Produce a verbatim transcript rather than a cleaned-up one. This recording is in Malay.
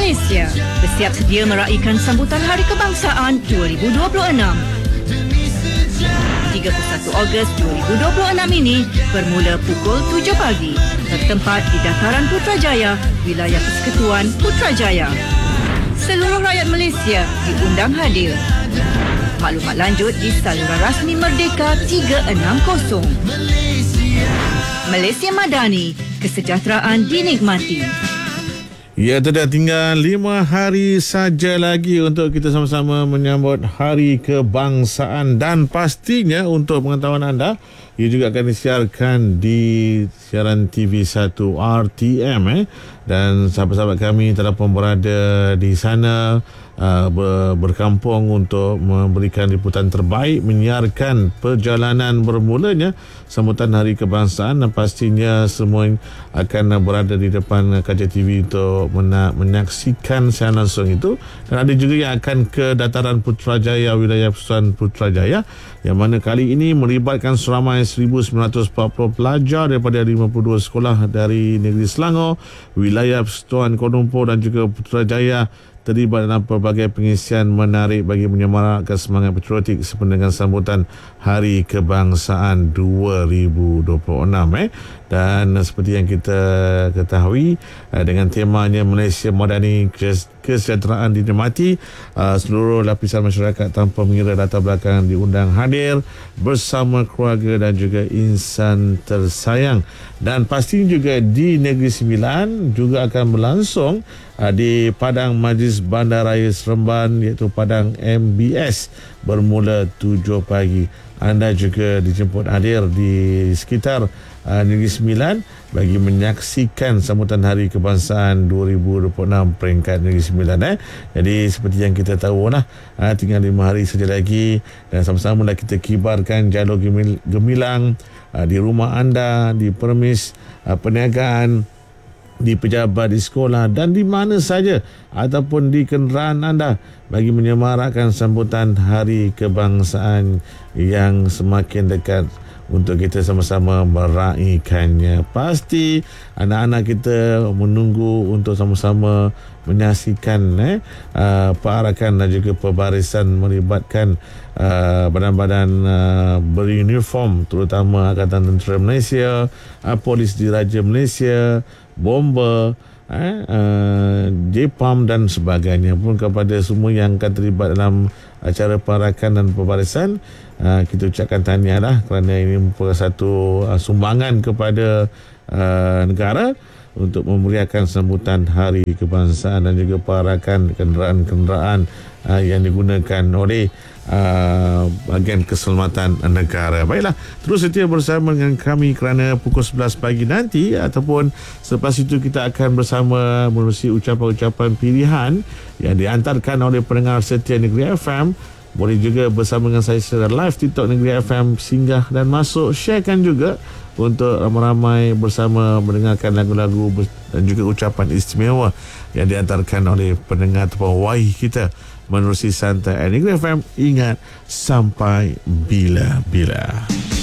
Malaysia bersiap sedia meraihkan sambutan Hari Kebangsaan dua ribu dua puluh enam. tiga puluh satu Ogos dua ribu dua puluh enam ini bermula pukul tujuh pagi, bertempat di Dataran Putrajaya, Wilayah Persekutuan Putrajaya. Seluruh rakyat Malaysia diundang hadir. Maklumat lanjut di saluran rasmi Merdeka tiga enam kosong. Malaysia Madani, kesejahteraan dinikmati. Ya, sudah tinggal lima hari saja lagi untuk kita sama-sama menyambut Hari Kebangsaan, dan pastinya untuk pengetahuan anda, ia juga akan disiarkan di siaran T V satu R T M eh. Dan sahabat-sahabat kami telah pun berada di sana uh, ber, berkampung untuk memberikan liputan terbaik, menyiarkan perjalanan bermulanya sambutan Hari Kebangsaan, dan pastinya semua akan berada di depan kaca T V untuk mena- menyaksikan siaran langsung itu. Dan ada juga yang akan ke Dataran Putrajaya, Wilayah Persekutuan Putrajaya, yang mana kali ini melibatkan seramai seribu sembilan ratus empat puluh pelajar daripada lima puluh dua sekolah dari negeri Selangor, Wilayah Persekutuan Kuala Lumpur dan juga Putrajaya terlibat dalam pelbagai pengisian menarik bagi menyemarakkan semangat patriotik sempena dengan sambutan Hari Kebangsaan dua ribu dua puluh enam eh. Dan seperti yang kita ketahui, dengan temanya Malaysia Madani, kesejahteraan dinikmati, seluruh lapisan masyarakat tanpa mengira latar belakang diundang hadir bersama keluarga dan juga insan tersayang. Dan pastinya juga di Negeri Sembilan juga akan berlangsung di Padang Majlis Bandaraya Seremban, iaitu Padang M B S, bermula tujuh pagi. Anda juga dijemput hadir di sekitar uh, Negeri Sembilan bagi menyaksikan sambutan Hari Kebangsaan dua ribu dua puluh enam peringkat Negeri Sembilan eh. Jadi seperti yang kita tahu lah, uh, tinggal lima hari saja lagi, dan sama-sama dah kita kibarkan jalur gemil- gemilang uh, di rumah anda, di permis uh, perniagaan, di pejabat, di sekolah dan di mana saja, ataupun di kenderaan anda, bagi menyemarakkan sambutan Hari Kebangsaan yang semakin dekat untuk kita sama-sama meraihkannya. Pasti anak-anak kita menunggu untuk sama-sama menyaksikan eh, uh, perarakan dan juga pembarisan melibatkan uh, badan-badan uh, beruniform, terutama Angkatan Tentera Malaysia, uh, Polis Diraja Malaysia, bomba, eh, uh, J P A M dan sebagainya. Pun kepada semua yang akan terlibat dalam acara perarakan dan pembarisan, uh, kita ucapkan tahniah lah, kerana ini merupakan satu uh, sumbangan kepada uh, negara untuk memeriahkan sambutan Hari Kebangsaan dan juga perarakan kenderaan-kenderaan uh, yang digunakan oleh Uh, bahagian keselamatan negara. Baiklah, terus setia bersama dengan kami kerana pukul sebelas pagi nanti, ataupun selepas itu kita akan bersama menerusi ucapan-ucapan pilihan yang diantarkan oleh pendengar setia Negeri F M. Boleh juga bersama dengan saya secara live TikTok Negeri F M, singgah dan masuk, sharekan juga untuk ramai-ramai bersama mendengarkan lagu-lagu dan juga ucapan istimewa yang diantarkan oleh pendengar ataupun waih kita menerusi santai Negeri F M. Ingat, sampai bila-bila.